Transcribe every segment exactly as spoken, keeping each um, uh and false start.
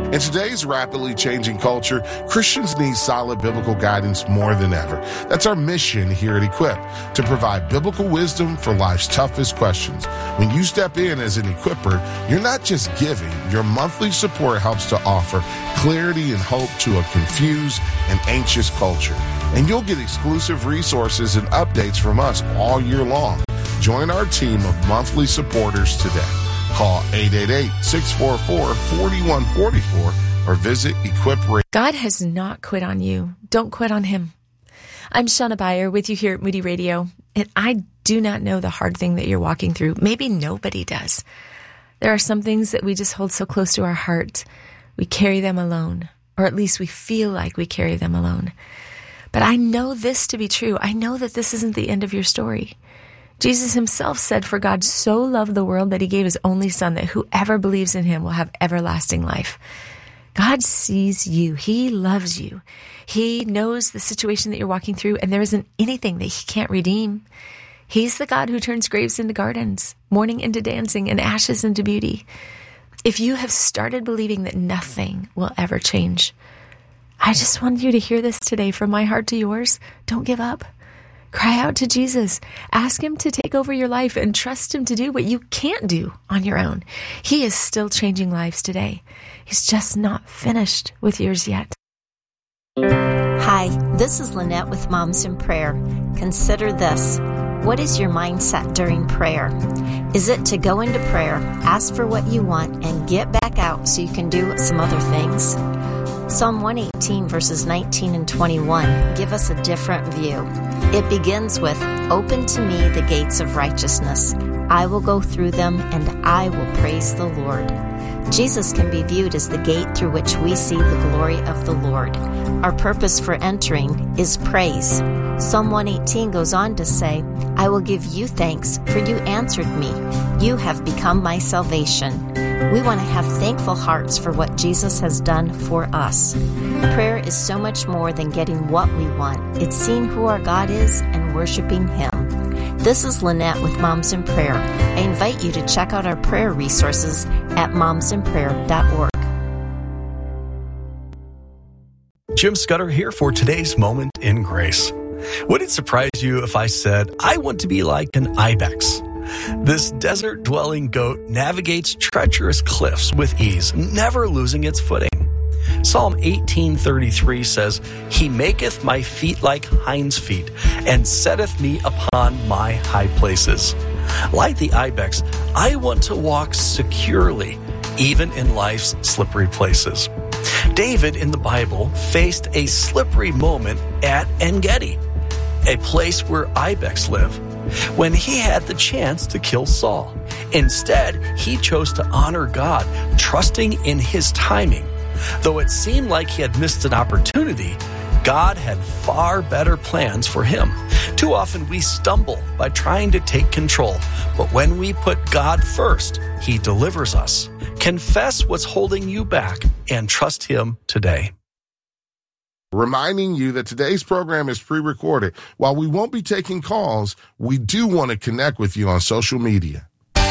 In today's rapidly changing culture, Christians need solid biblical guidance more than ever. That's our mission here at Equip, to provide biblical wisdom for life's toughest questions. When you step in as an equipper, you're not just giving. Your monthly support helps to offer clarity and hope to a confused and anxious culture. And you'll get exclusive resources and updates from us all year long. Join our team of monthly supporters today. Call eight eight eight, six four four, four one four four or visit Equip Radio. God has not quit on you. Don't quit on him. I'm Shauna Beyer with you here at Moody Radio, and I do not know the hard thing that you're walking through. Maybe nobody does. There are some things that we just hold so close to our heart. We carry them alone, or at least we feel like we carry them alone. But I know this to be true. I know that this isn't the end of your story. Jesus himself said, "For God so loved the world that he gave his only son, that whoever believes in him will have everlasting life." God sees you. He loves you. He knows the situation that you're walking through, and there isn't anything that he can't redeem. He's the God who turns graves into gardens, mourning into dancing, and ashes into beauty. If you have started believing that nothing will ever change, I just want you to hear this today from my heart to yours. Don't give up. Cry out to Jesus. Ask him to take over your life and trust him to do what you can't do on your own. He is still changing lives today. He's just not finished with yours yet. Hi, this is Lynette with Moms in Prayer. Consider this. What is your mindset during prayer? Is it to go into prayer, ask for what you want, and get back out so you can do some other things? Psalm one eighteen verses nineteen and twenty-one give us a different view. It begins with, "Open to me the gates of righteousness. I will go through them and I will praise the Lord." Jesus can be viewed as the gate through which we see the glory of the Lord. Our purpose for entering is praise. Psalm one eighteen goes on to say, "I will give you thanks, for you answered me. You have become my salvation." We want to have thankful hearts for what Jesus has done for us. Prayer is so much more than getting what we want. It's seeing who our God is and worshiping him. This is Lynette with Moms in Prayer. I invite you to check out our prayer resources at moms in prayer dot org. Jim Scudder here for today's Moment in Grace. Would it surprise you if I said, I want to be like an ibex? This desert-dwelling goat navigates treacherous cliffs with ease, never losing its footing. Psalm eighteen thirty-three says, "He maketh my feet like hinds' feet, and setteth me upon my high places." Like the ibex, I want to walk securely, even in life's slippery places. David in the Bible faced a slippery moment at En-Gedi, a place where ibex live, when he had the chance to kill Saul. Instead, he chose to honor God, trusting in his timing. Though it seemed like he had missed an opportunity, God had far better plans for him. Too often we stumble by trying to take control, but when we put God first, he delivers us. Confess what's holding you back and trust him today. Reminding you that today's program is pre-recorded. While we won't be taking calls, we do want to connect with you on social media.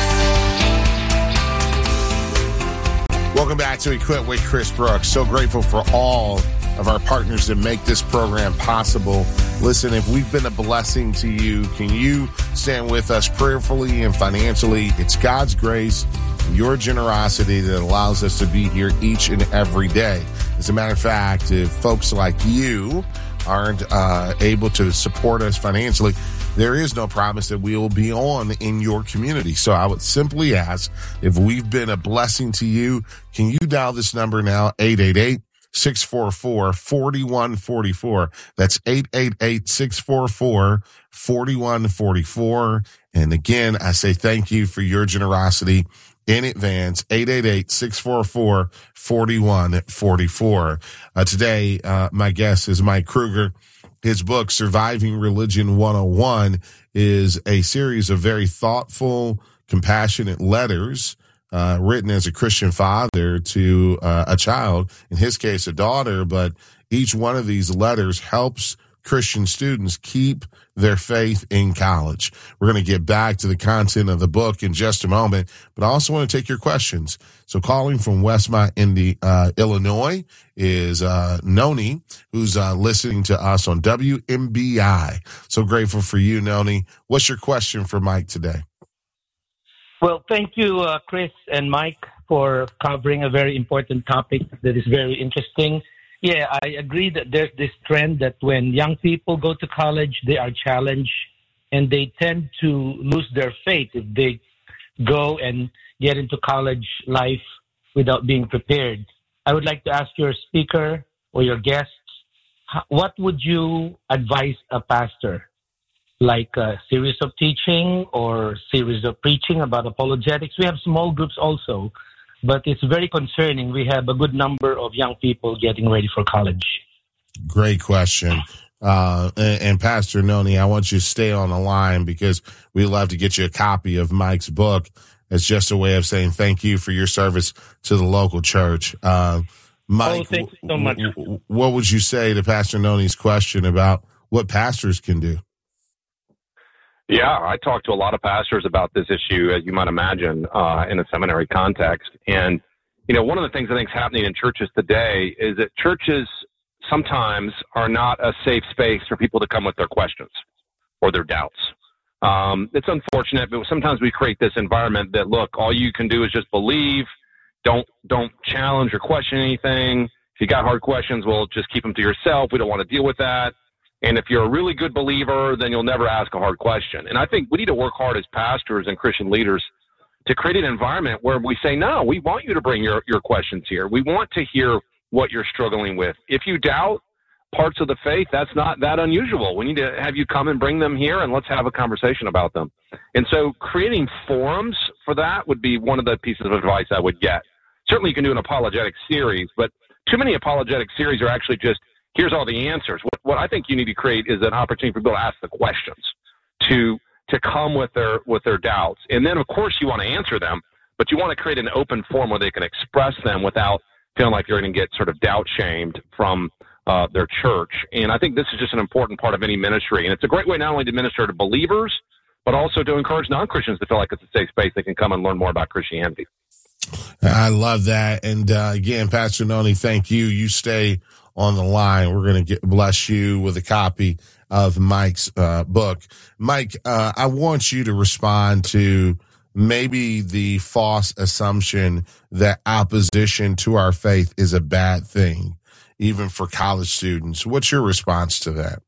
Welcome back to Equip with Chris Brooks. So grateful for all of our partners that make this program possible. Listen, if we've been a blessing to you, can you stand with us prayerfully and financially? It's God's grace, your generosity that allows us to be here each and every day. As a matter of fact, if folks like you aren't uh, able to support us financially, there is no promise that we will be on in your community. So I would simply ask, if we've been a blessing to you, can you dial this number now, eight eight eight, six four four, four one four four. That's eight eight eight, six four four, four one four four. And again, I say thank you for your generosity in advance, eight eight eight, six four four, four one four four. Uh, today, uh, my guest is Mike Kruger. His book, Surviving Religion one oh one, is a series of very thoughtful, compassionate letters uh, written as a Christian father to uh, a child, in his case, a daughter, but each one of these letters helps Christian students keep their faith in college? We're going to get back to the content of the book in just a moment, but I also want to take your questions. So calling from Westmont, Indi- uh, Illinois is uh, Noni, who's uh, listening to us on W M B I. So grateful for you, Noni. What's your question for Mike today? Well, thank you, uh, Chris and Mike, for covering a very important topic that is very interesting. Yeah, I agree that there's this trend that when young people go to college, they are challenged and they tend to lose their faith if they go and get into college life without being prepared. I would like to ask your speaker or your guests, what would you advise a pastor? Like a series of teaching or series of preaching about apologetics? We have small groups also, but it's very concerning. We have a good number of young people getting ready for college. Great question. Uh, and, and Pastor Noni, I want you to stay on the line because we'd love to get you a copy of Mike's book. It's just a way of saying thank you for your service to the local church. Uh, Mike, oh, thank you so much. W- w- what would you say to Pastor Noni's question about what pastors can do? Yeah, I talk to a lot of pastors about this issue, as you might imagine, uh, in a seminary context. And, you know, one of the things I think is happening in churches today is that churches sometimes are not a safe space for people to come with their questions or their doubts. Um, it's unfortunate, but sometimes we create this environment that, look, all you can do is just believe, don't don't challenge or question anything. If you got hard questions, well, just keep them to yourself. We don't want to deal with that. And if you're a really good believer, then you'll never ask a hard question. And I think we need to work hard as pastors and Christian leaders to create an environment where we say, no, we want you to bring your, your questions here. We want to hear what you're struggling with. If you doubt parts of the faith, that's not that unusual. We need to have you come and bring them here, and let's have a conversation about them. And so creating forums for that would be one of the pieces of advice I would get. Certainly you can do an apologetic series, but too many apologetic series are actually just, here's all the answers. What, what I think you need to create is an opportunity for people to ask the questions, to to come with their with their doubts. And then, of course, you want to answer them, but you want to create an open forum where they can express them without feeling like they're going to get sort of doubt-shamed from uh, their church. And I think this is just an important part of any ministry. And it's a great way not only to minister to believers, but also to encourage non-Christians to feel like it's a safe space they can come and learn more about Christianity. I love that. And uh, again, Pastor Noni, thank you. You stay on the line. We're going to bless you with a copy of Mike's uh, book. Mike, uh, I want you to respond to maybe the false assumption that opposition to our faith is a bad thing, even for college students. What's your response to that?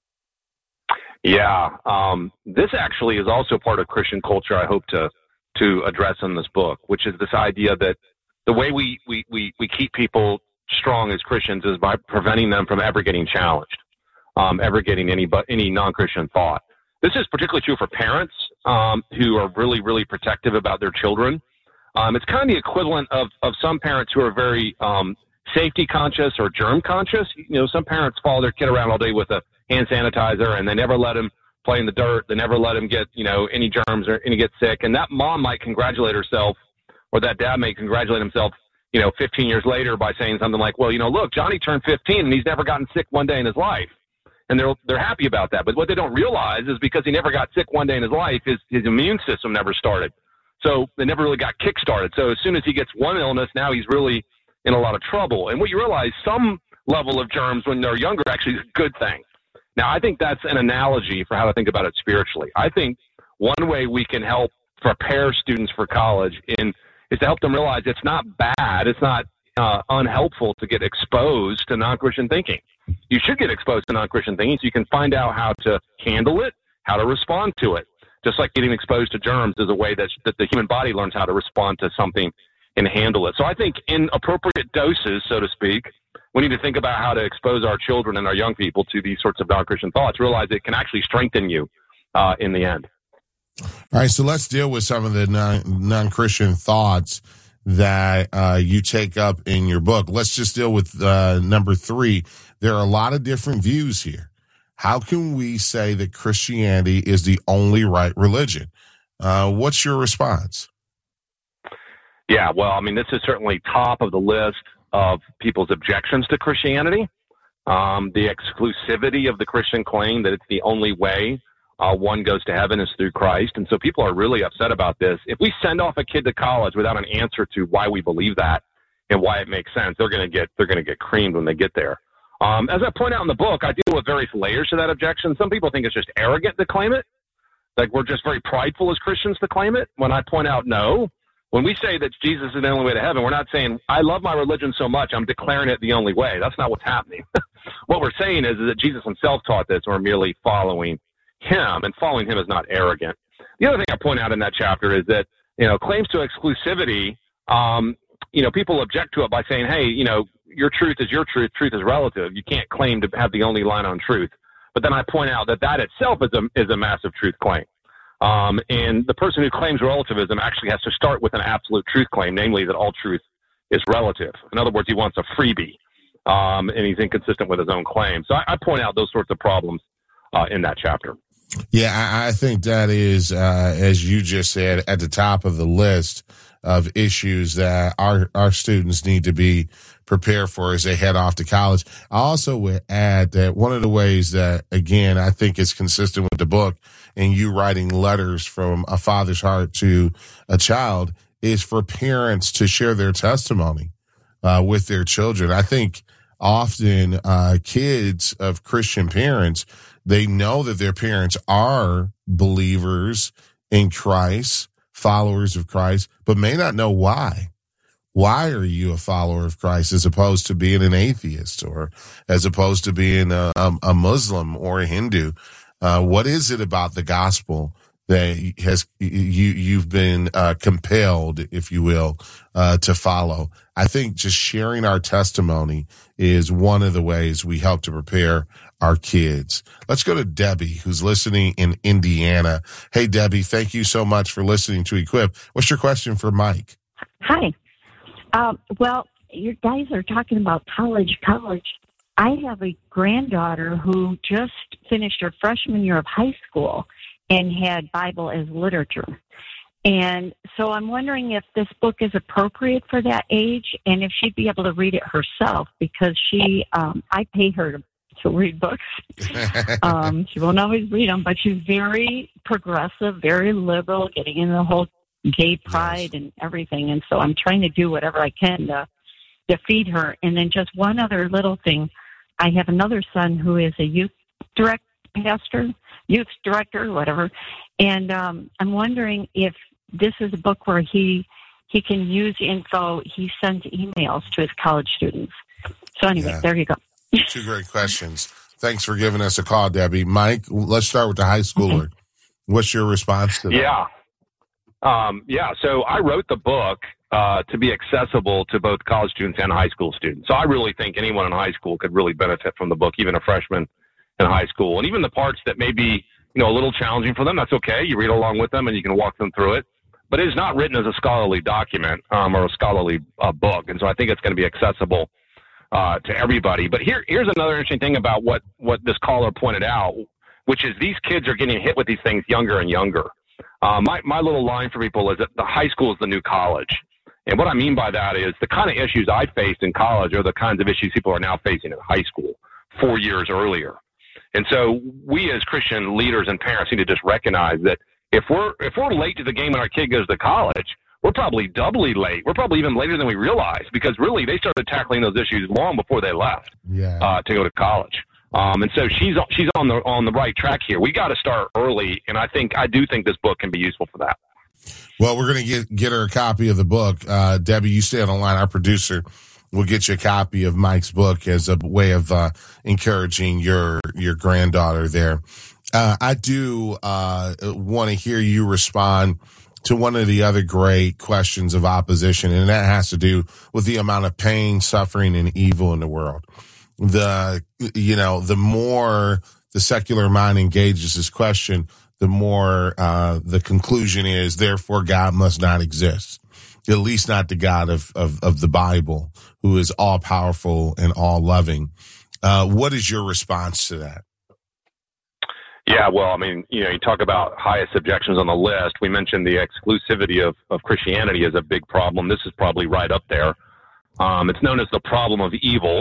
Yeah, um, this actually is also part of Christian culture I hope to to address in this book, which is this idea that the way we, we, we, we keep people strong as Christians is by preventing them from ever getting challenged, um, ever getting any but any non-Christian thought. This is particularly true for parents um, who are really, really protective about their children. Um, it's kind of the equivalent of, of some parents who are very um, safety conscious or germ conscious. You know, some parents follow their kid around all day with a hand sanitizer and they never let him play in the dirt. They never let him get, you know, any germs or any get sick. And that mom might congratulate herself, or that dad may congratulate himself, you know, fifteen years later by saying something like, well, you know, look, Johnny turned fifteen and he's never gotten sick one day in his life. And they're they're happy about that. But what they don't realize is because he never got sick one day in his life, his, his immune system never started. So they never really got kick-started. So as soon as he gets one illness, now he's really in a lot of trouble. And what you realize, some level of germs when they're younger actually is a good thing. Now, I think that's an analogy for how to think about it spiritually. I think one way we can help prepare students for college in is to help them realize it's not bad, it's not uh, unhelpful to get exposed to non-Christian thinking. You should get exposed to non-Christian thinking so you can find out how to handle it, how to respond to it. Just like getting exposed to germs is a way that, that the human body learns how to respond to something and handle it. So I think in appropriate doses, so to speak, we need to think about how to expose our children and our young people to these sorts of non-Christian thoughts, realize it can actually strengthen you uh, in the end. All right, so let's deal with some of the non, non-Christian thoughts that uh, you take up in your book. Let's just deal with uh, number three. There are a lot of different views here. How can we say that Christianity is the only right religion? Uh, what's your response? Yeah, well, I mean, this is certainly top of the list of people's objections to Christianity. um, the exclusivity of the Christian claim that it's the only way uh, one goes to heaven is through Christ. And so people are really upset about this. If we send off a kid to college without an answer to why we believe that and why it makes sense, they're going to get they're going to get creamed when they get there. Um, as I point out in the book, I deal with various layers to that objection. Some people think it's just arrogant to claim it, like we're just very prideful as Christians to claim it. When I point out, no, when we say that Jesus is the only way to heaven, we're not saying, I love my religion so much, I'm declaring it the only way. That's not what's happening. What we're saying is, is that Jesus himself taught this, and we're merely following him, and following him is not arrogant. The other thing I point out in that chapter is that, you know, claims to exclusivity, um, you know, people object to it by saying, hey, you know, your truth is your truth, truth is relative. You can't claim to have the only line on truth. But then I point out that that itself is a, is a massive truth claim. Um, and the person who claims relativism actually has to start with an absolute truth claim, namely that all truth is relative. In other words, he wants a freebie, um, and he's inconsistent with his own claim. So I, I point out those sorts of problems uh, in that chapter. Yeah, I, I think that is, uh, as you just said, at the top of the list of issues that our, our students need to be prepared for as they head off to college. I also would add that one of the ways that, again, I think is consistent with the book and you writing letters from a father's heart to a child is for parents to share their testimony uh, with their children. I think often uh, kids of Christian parents, they know that their parents are believers in Christ, followers of Christ, but may not know why. Why are you a follower of Christ as opposed to being an atheist or as opposed to being a, a, a Muslim or a Hindu? Uh, what is it about the gospel that has you you've been uh, compelled, if you will, uh, to follow? I think just sharing our testimony is one of the ways we help to prepare our kids. Let's go to Debbie, who's listening in Indiana. Hey, Debbie, thank you so much for listening to Equip. What's your question for Mike? Hi. Um, well, you guys are talking about college, college. I have a granddaughter who just finished her freshman year of high school and had Bible as literature. And so I'm wondering if this book is appropriate for that age and if she'd be able to read it herself, because she, um, I pay her to, to read books. um, she won't always read them, but she's very progressive, very liberal, getting into the whole gay pride yes. and everything. And so I'm trying to do whatever I can to, to feed her. And then just one other little thing. I have another son who is a youth direct pastor, youth director, whatever. And um, I'm wondering if this is a book where he he can use info. He sends emails to his college students. So anyway, yeah. There you go. Two great questions. Thanks for giving us a call, Debbie. Mike, let's start with the high schooler. Okay. What's your response to that? Yeah. Um, yeah, so I wrote the book uh, to be accessible to both college students and high school students. So I really think anyone in high school could really benefit from the book, even a freshman in high school. And even the parts that may be, you know, a little challenging for them, that's okay. You read along with them and you can walk them through it. But it is not written as a scholarly document um, or a scholarly uh, book. And so I think it's going to be accessible uh, to everybody. But here, here's another interesting thing about what, what this caller pointed out, which is these kids are getting hit with these things younger and younger. Uh, my, my little line for people is that the high school is the new college. And what I mean by that is the kind of issues I faced in college are the kinds of issues people are now facing in high school four years earlier. And so we as Christian leaders and parents need to just recognize that if we're if we're late to the game when our kid goes to college, we're probably doubly late. We're probably even later than we realize, because really they started tackling those issues long before they left yeah. uh, to go to college. Um, and so she's she's on the on the right track here. We got to start early, and I think I do think this book can be useful for that. Well, we're going to get get her a copy of the book. Uh, Debbie, you stay on the line. Our producer will get you a copy of Mike's book as a way of uh, encouraging your your granddaughter there. Uh, I do uh, want to hear you respond to one of the other great questions of opposition, and that has to do with the amount of pain, suffering, and evil in the world. The, you know, the more the secular mind engages this question, the more uh, the conclusion is, therefore, God must not exist, at least not the God of, of, of the Bible, who is all powerful and all loving. Uh, what is your response to that? Yeah, well, I mean, you know, you talk about highest objections on the list. We mentioned the exclusivity of, of Christianity is a big problem. This is probably right up there. Um, it's known as the problem of evil.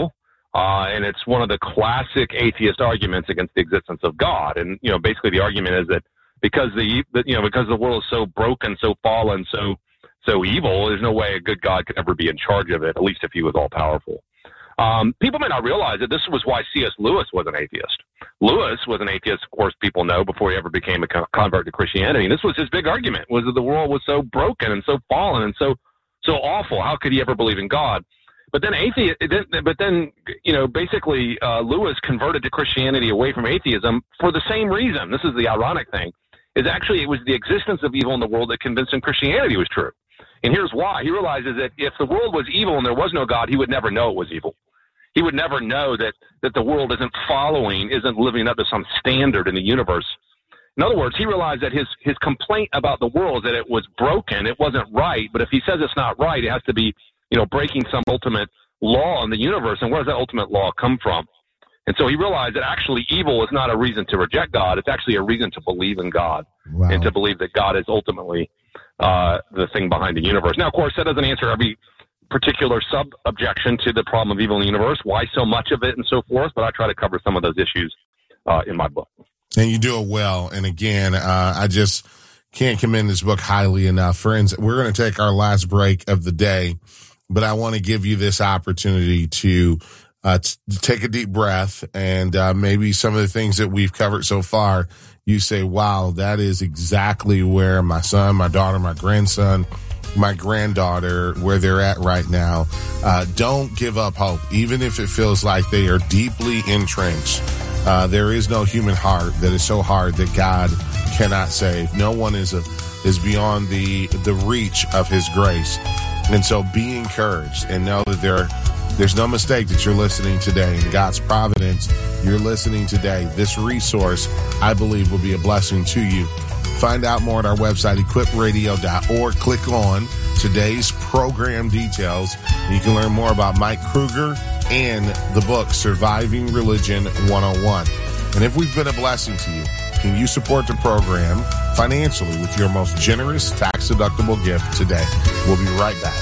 Uh, and it's one of the classic atheist arguments against the existence of God. And, you know, basically the argument is that because the, the you know, because the world is so broken, so fallen, so, so evil, there's no way a good God could ever be in charge of it, at least if he was all powerful. Um, people may not realize that this was why C S Lewis was an atheist. Lewis was an atheist, of course, people know, before he ever became a convert to Christianity. And this was his big argument, was that the world was so broken and so fallen and so, so awful. How could he ever believe in God? But then atheist, but then, you know, basically uh, Lewis converted to Christianity away from atheism for the same reason. This is the ironic thing, is actually it was the existence of evil in the world that convinced him Christianity was true. And here's why. He realizes that if the world was evil and there was no God, he would never know it was evil. He would never know that, that the world isn't following, isn't living up to some standard in the universe. In other words, he realized that his, his complaint about the world is that it was broken, it wasn't right, but if he says it's not right, it has to be, you know, breaking some ultimate law in the universe. And where does that ultimate law come from? And so he realized that actually evil is not a reason to reject God. It's actually a reason to believe in God. Wow. And to believe that God is ultimately uh, the thing behind the universe. Now, of course, that doesn't answer every particular sub-objection to the problem of evil in the universe, why so much of it and so forth, but I try to cover some of those issues uh, in my book. And you do it well. And again, uh, I just can't commend this book highly enough. Friends, we're going to take our last break of the day, but I want to give you this opportunity to uh, t- take a deep breath, and uh, maybe some of the things that we've covered so far, you say, wow, that is exactly where my son, my daughter, my grandson, my granddaughter, where they're at right now. Uh, don't give up hope, even if it feels like they are deeply entrenched. Uh, there is no human heart that is so hard that God cannot save. No one is a, is beyond the the reach of his grace. And so be encouraged and know that there there's no mistake that you're listening today. In God's providence, you're listening today. This resource, I believe, will be a blessing to you. Find out more at our website, equip radio dot org. Click on today's program details. You can learn more about Mike Kruger and the book, Surviving Religion one oh one. And if we've been a blessing to you, can you support the program financially with your most generous tax-deductible gift today? We'll be right back.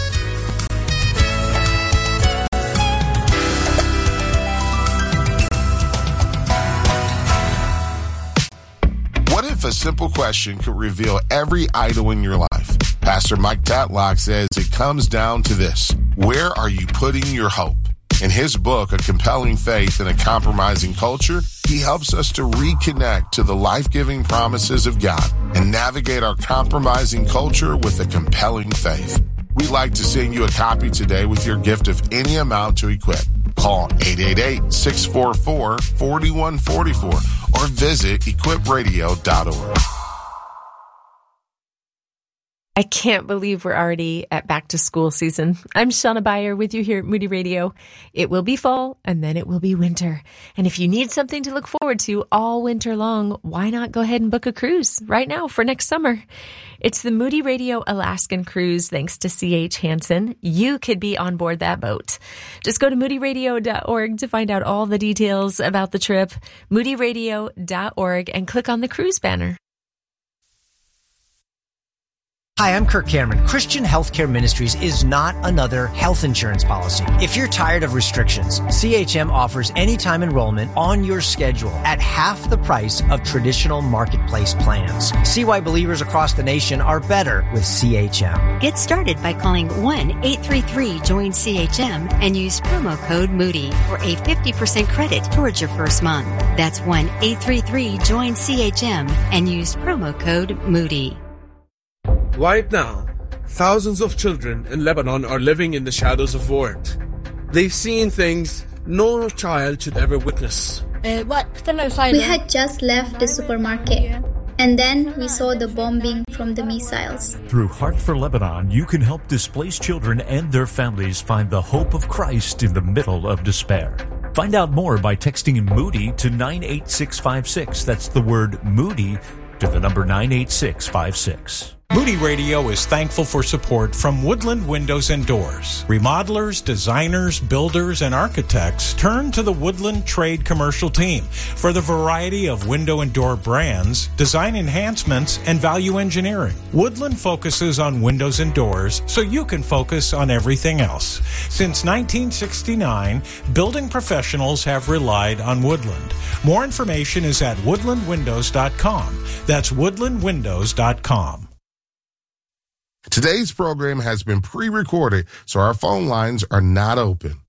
What if a simple question could reveal every idol in your life? Pastor Mike Tatlock says it comes down to this: where are you putting your hope? In his book, A Compelling Faith in a Compromising Culture, he helps us to reconnect to the life-giving promises of God and navigate our compromising culture with a compelling faith. We'd like to send you a copy today with your gift of any amount to equip. Call eight eight eight, six four four, four one four four or visit equip radio dot org. I can't believe we're already at back to school season. I'm Shauna Beyer with you here at Moody Radio. It will be fall and then it will be winter. And if you need something to look forward to all winter long, why not go ahead and book a cruise right now for next summer? It's the Moody Radio Alaskan Cruise, thanks to C H Hansen. You could be on board that boat. Just go to moody radio dot org to find out all the details about the trip, moody radio dot org, and click on the cruise banner. Hi, I'm Kirk Cameron. Christian Healthcare Ministries is not another health insurance policy. If you're tired of restrictions, C H M offers anytime enrollment on your schedule at half the price of traditional marketplace plans. See why believers across the nation are better with C H M. Get started by calling one eight three three join C H M and use promo code Moody for a fifty percent credit towards your first month. That's one eight three three join C H M and use promo code Moody. Right now, thousands of children in Lebanon are living in the shadows of war. They've seen things no child should ever witness. We had just left the supermarket, and then we saw the bombing from the missiles. Through Heart for Lebanon, you can help displaced children and their families find the hope of Christ in the middle of despair. Find out more by texting Moody to nine eight six five six. That's the word Moody to the number nine eight six five six. Moody Radio is thankful for support from Woodland Windows and Doors. Remodelers, designers, builders, and architects turn to the Woodland Trade Commercial Team for the variety of window and door brands, design enhancements, and value engineering. Woodland focuses on windows and doors so you can focus on everything else. Since nineteen sixty-nine, building professionals have relied on Woodland. More information is at woodland windows dot com. That's woodland windows dot com. Today's program has been pre-recorded, so our phone lines are not open.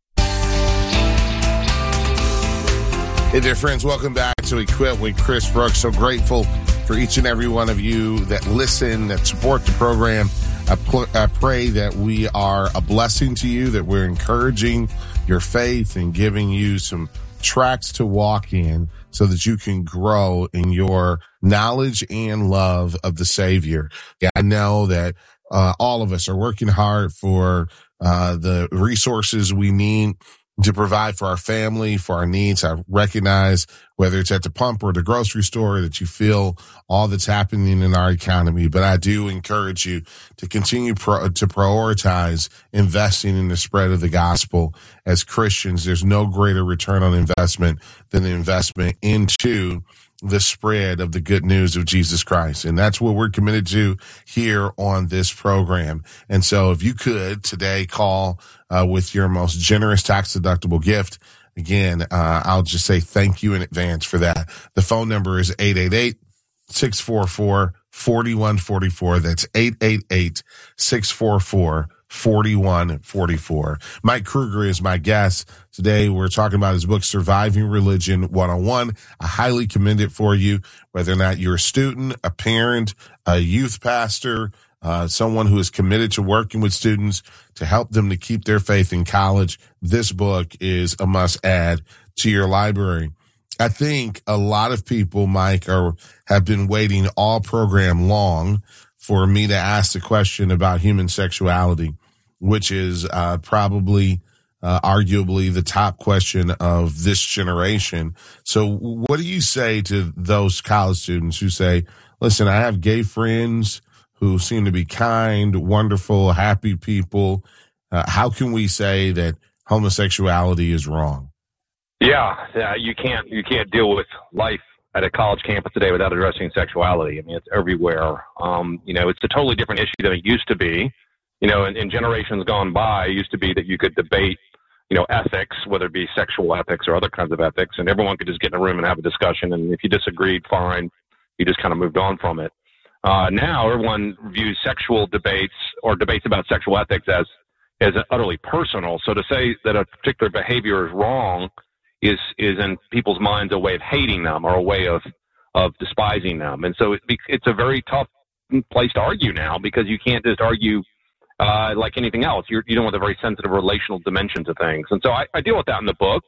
Hey there, friends. Welcome back to Equip with Chris Brooks. So grateful for each and every one of you that listen, that support the program. I, pl- I pray that we are a blessing to you, that we're encouraging your faith and giving you some tracks to walk in so that you can grow in your knowledge and love of the Savior. Yeah, I know that Uh, all of us are working hard for uh, the resources we need to provide for our family, for our needs. I recognize whether it's at the pump or the grocery store that you feel all that's happening in our economy. But I do encourage you to continue pro- to prioritize investing in the spread of the gospel. As Christians, there's no greater return on investment than the investment into the spread of the good news of Jesus Christ. And that's what we're committed to here on this program. And so if you could today call uh, with your most generous tax deductible gift, again, uh, I'll just say thank you in advance for that. The phone number is eight eight eight, six four four, four one four four. That's eight eight eight, six four four, four one four four. Mike Kruger is my guest. Today we're talking about his book, Surviving Religion one oh one. I highly commend it for you, whether or not you're a student, a parent, a youth pastor, uh, someone who is committed to working with students to help them to keep their faith in college. This book is a must add to your library. I think a lot of people, Mike, are have been waiting all program long for me to ask the question about human sexuality, which is uh, probably uh, arguably the top question of this generation. So what do you say to those college students who say, listen, I have gay friends who seem to be kind, wonderful, happy people. Uh, how can we say that homosexuality is wrong? Yeah, yeah, you can't you can't deal with life at a college campus today without addressing sexuality. I mean, it's everywhere. Um, you know, it's a totally different issue than it used to be. You know, in, in generations gone by, it used to be that you could debate, you know, ethics, whether it be sexual ethics or other kinds of ethics, and everyone could just get in a room and have a discussion. And if you disagreed, fine, you just kind of moved on from it. Uh, now everyone views sexual debates or debates about sexual ethics as as utterly personal. So to say that a particular behavior is wrong is is in people's minds a way of hating them or a way of of despising them. And so it, it's a very tough place to argue now, because you can't just argue uh, like anything else. You're, you don't have a very sensitive relational dimension to things. And so I, I deal with that in the book.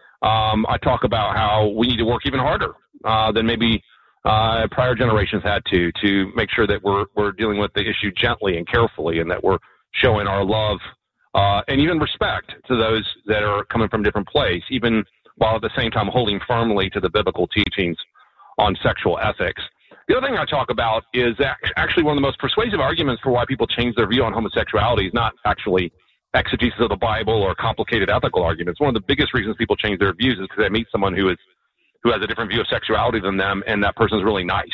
Um, I talk about how we need to work even harder uh, than maybe uh, prior generations had to, to make sure that we're we're dealing with the issue gently and carefully, and that we're showing our love uh, and even respect to those that are coming from a different place, even while at the same time holding firmly to the biblical teachings on sexual ethics. The other thing I talk about is actually one of the most persuasive arguments for why people change their view on homosexuality is not actually exegesis of the Bible or complicated ethical arguments. One of the biggest reasons people change their views is because they meet someone who is who has a different view of sexuality than them, and that person's really nice.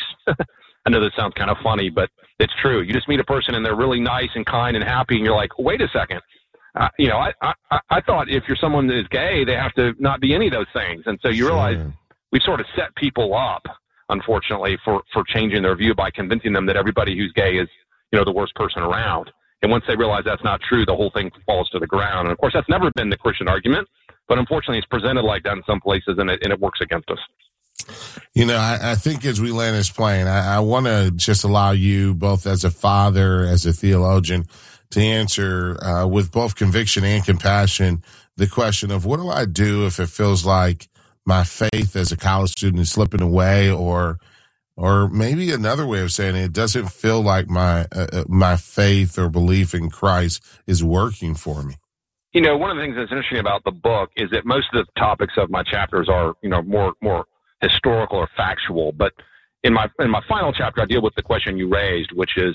I know this sounds kind of funny, but it's true. You just meet a person and they're really nice and kind and happy, and you're like, wait a second. Uh, you know, I, I I thought if you're someone that is gay, they have to not be any of those things. And so you Sure. realize we've sort of set people up, unfortunately, for, for changing their view by convincing them that everybody who's gay is, you know, the worst person around. And once they realize that's not true, the whole thing falls to the ground. And of course, that's never been the Christian argument, but unfortunately, it's presented like that in some places, and it, and it works against us. You know, I, I think as we land this plane, I, I want to just allow you, both as a father, as a theologian, to answer uh, with both conviction and compassion the question of, what do I do if it feels like my faith as a college student is slipping away, or or maybe another way of saying it, it doesn't feel like my uh, my faith or belief in Christ is working for me? You know, one of the things that's interesting about the book is that most of the topics of my chapters are, you know, more more historical or factual. But in my in my final chapter, I deal with the question you raised, which is,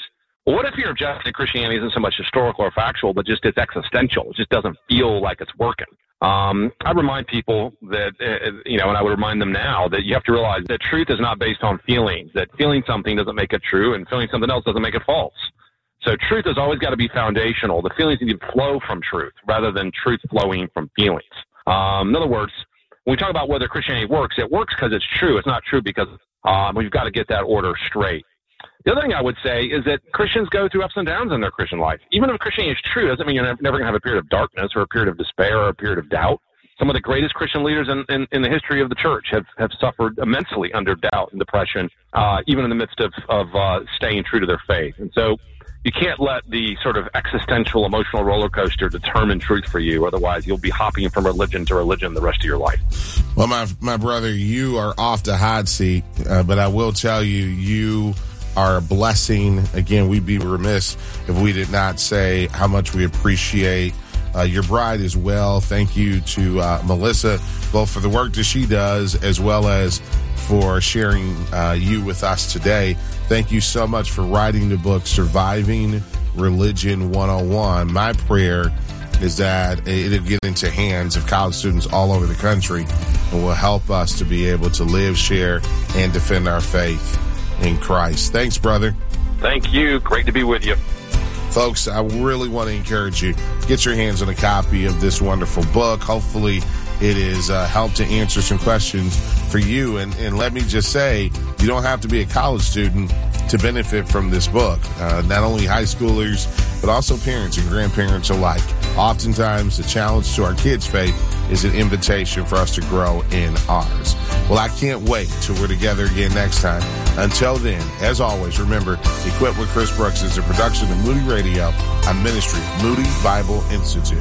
Well, what if your objection to Christianity isn't so much historical or factual, but just it's existential? It just doesn't feel like it's working. Um, I remind people that, uh, you know, and I would remind them now that you have to realize that truth is not based on feelings, that feeling something doesn't make it true and feeling something else doesn't make it false. So truth has always got to be foundational. The feelings need to flow from truth rather than truth flowing from feelings. Um, in other words, when we talk about whether Christianity works, it works because it's true. It's not true because um, we've got to get that order straight. The other thing I would say is that Christians go through ups and downs in their Christian life. Even if Christianity is true, doesn't mean you're never going to have a period of darkness or a period of despair or a period of doubt. Some of the greatest Christian leaders in, in, in the history of the church have, have suffered immensely under doubt and depression, uh, even in the midst of, of uh, staying true to their faith. And so you can't let the sort of existential emotional roller coaster determine truth for you. Otherwise, you'll be hopping from religion to religion the rest of your life. Well, my my brother, you are off the hot seat, uh, but I will tell you, you are a blessing. Again, we'd be remiss if we did not say how much we appreciate uh, your bride as well. Thank you to uh, Melissa, both for the work that she does as well as for sharing uh, you with us today. Thank you so much for writing the book, Surviving Religion one oh one. My prayer is that it'll get into hands of college students all over the country and will help us to be able to live, share, and defend our faith in Christ. Thanks, brother. Thank you. Great to be with you. Folks, I really want to encourage you, get your hands on a copy of this wonderful book. Hopefully it is uh, helped to answer some questions for you. And, and let me just say, you don't have to be a college student to benefit from this book. Uh, not only high schoolers, but also parents and grandparents alike. Oftentimes, the challenge to our kids' faith is an invitation for us to grow in ours. Well, I can't wait till we're together again next time. Until then, as always, remember, Equipped with Chris Brooks is a production of Moody Radio, a ministry of Moody Bible Institute.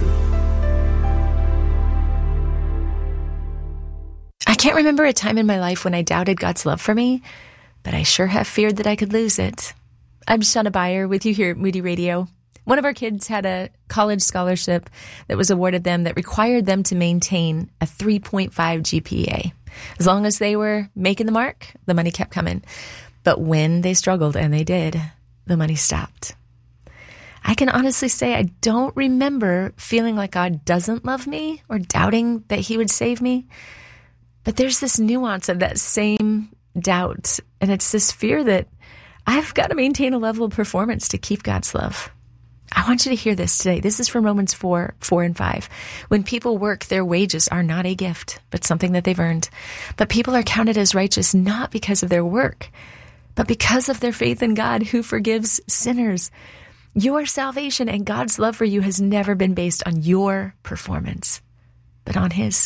I can't remember a time in my life when I doubted God's love for me, but I sure have feared that I could lose it. I'm Shauna Beyer with you here at Moody Radio. One of our kids had a college scholarship that was awarded them that required them to maintain a three point five G P A. As long as they were making the mark, the money kept coming. But when they struggled, and they did, the money stopped. I can honestly say I don't remember feeling like God doesn't love me or doubting that he would save me. But there's this nuance of that same doubt, and it's this fear that I've got to maintain a level of performance to keep God's love. I want you to hear this today. This is from Romans four, four and five. When people work, their wages are not a gift, but something that they've earned. But people are counted as righteous not because of their work, but because of their faith in God who forgives sinners. Your salvation and God's love for you has never been based on your performance, but on his.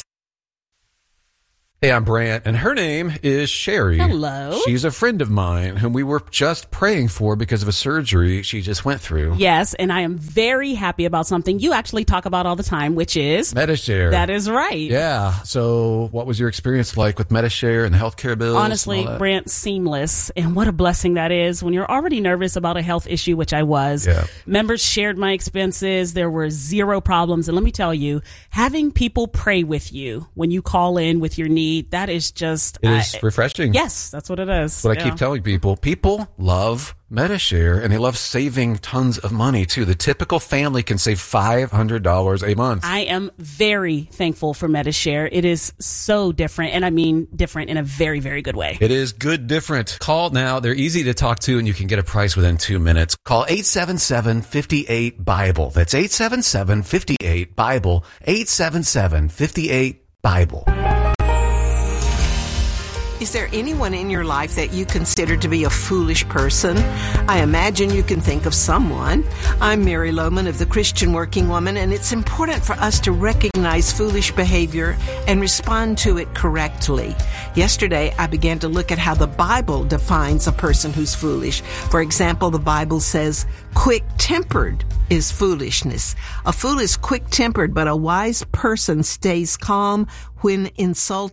Hey, I'm Brant, and her name is Sherry. Hello. She's a friend of mine whom we were just praying for because of a surgery she just went through. Yes, and I am very happy about something you actually talk about all the time, which is... Medi-Share. That is right. Yeah. So what was your experience like with Medi-Share and the healthcare bills? Honestly, Brant, seamless. And what a blessing that is when you're already nervous about a health issue, which I was. Yeah. Members shared my expenses. There were zero problems. And let me tell you, having people pray with you when you call in with your needs, that is just... It is uh, refreshing. Yes, that's what it is. That's what yeah. I keep telling people. People love Medi-Share, and they love saving tons of money, too. The typical family can save five hundred dollars a month. I am very thankful for Medi-Share. It is so different, and I mean different in a very, very good way. It is good different. Call now. They're easy to talk to, and you can get a price within two minutes. Call eight seven seven, five eight, Bible. That's eight seven seven, five eight, Bible. eight seven seven, five eight, Bible. Is there anyone in your life that you consider to be a foolish person? I imagine you can think of someone. I'm Mary Lohman of the Christian Working Woman, and it's important for us to recognize foolish behavior and respond to it correctly. Yesterday, I began to look at how the Bible defines a person who's foolish. For example, the Bible says, quick-tempered is foolishness. A fool is quick-tempered, but a wise person stays calm when insulted.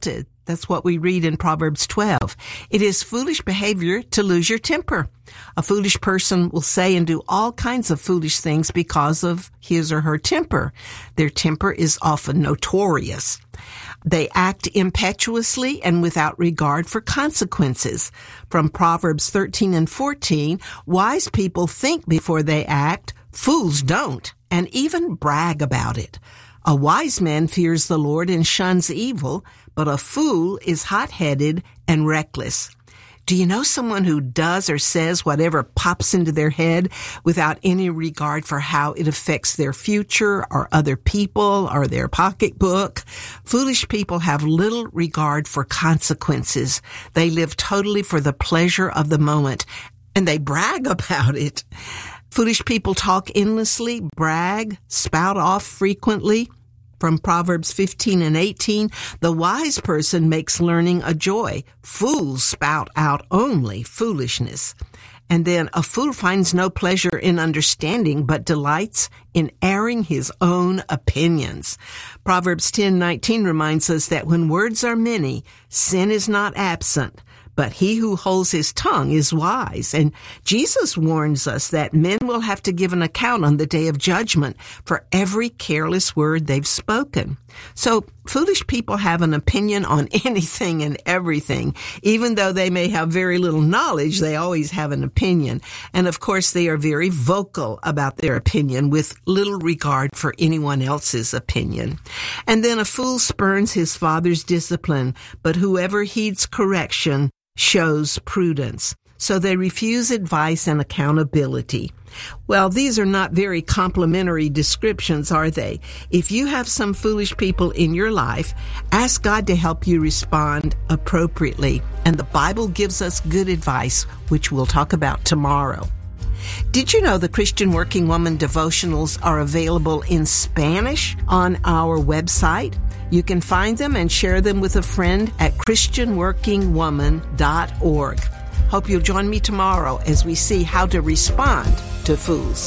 That's what we read in Proverbs twelve. It is foolish behavior to lose your temper. A foolish person will say and do all kinds of foolish things because of his or her temper. Their temper is often notorious. They act impetuously and without regard for consequences. From Proverbs thirteen and fourteen, wise people think before they act, fools don't, and even brag about it. A wise man fears the Lord and shuns evil, but a fool is hot-headed and reckless. Do you know someone who does or says whatever pops into their head without any regard for how it affects their future or other people or their pocketbook? Foolish people have little regard for consequences. They live totally for the pleasure of the moment, and they brag about it. Foolish people talk endlessly, brag, spout off frequently. From Proverbs fifteen and eighteen, the wise person makes learning a joy. Fools spout out only foolishness. And then a fool finds no pleasure in understanding, but delights in airing his own opinions. Proverbs ten nineteen reminds us that when words are many, sin is not absent. But he who holds his tongue is wise. And Jesus warns us that men will have to give an account on the day of judgment for every careless word they've spoken. So foolish people have an opinion on anything and everything. Even though they may have very little knowledge, they always have an opinion. And of course, they are very vocal about their opinion with little regard for anyone else's opinion. And then a fool spurns his father's discipline, but whoever heeds correction shows prudence. So they refuse advice and accountability. Well, these are not very complimentary descriptions, are they? If you have some foolish people in your life, ask God to help you respond appropriately. And the Bible gives us good advice, which we'll talk about tomorrow. Did you know the Christian Working Woman devotionals are available in Spanish on our website? You can find them and share them with a friend at christian working woman dot org. Hope you'll join me tomorrow as we see how to respond to fools.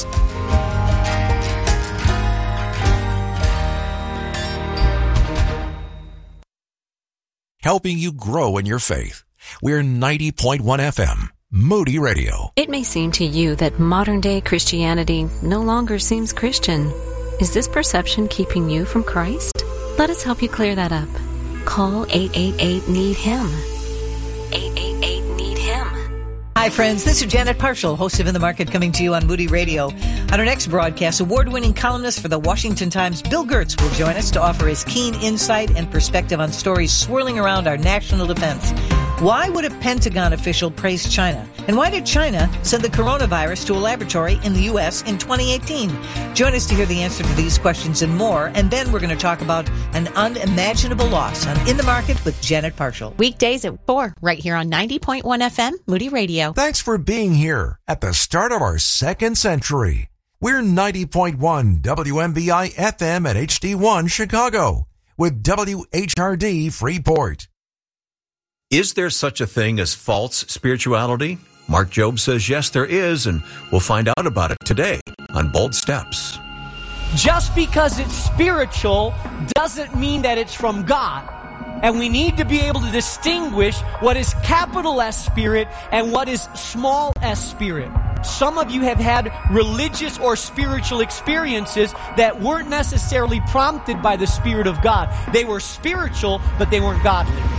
Helping you grow in your faith. We're ninety point one F M. Moody Radio. It may seem to you that modern-day Christianity no longer seems Christian. Is this perception keeping you from Christ? Let us help you clear that up. Call eight eight eight, need him. eight eight eight, need him. Hi, friends. This is Janet Parshall, host of In the Market, coming to you on Moody Radio. On our next broadcast, award-winning columnist for the Washington Times, Bill Gertz, will join us to offer his keen insight and perspective on stories swirling around our national defense. Why would a Pentagon official praise China? And why did China send the coronavirus to a laboratory in the U S in twenty eighteen? Join us to hear the answer to these questions and more. And then we're going to talk about an unimaginable loss on In the Market with Janet Parshall. Weekdays at four, right here on ninety point one F M, Moody Radio. Thanks for being here at the start of our second century. We're ninety point one W M B I F M at H D one Chicago with W H R D Freeport. Is there such a thing as false spirituality? Mark Jobe says yes, there is, and we'll find out about it today on Bold Steps. Just because it's spiritual doesn't mean that it's from God. And we need to be able to distinguish what is capital S spirit and what is small s spirit. Some of you have had religious or spiritual experiences that weren't necessarily prompted by the Spirit of God. They were spiritual, but they weren't godly.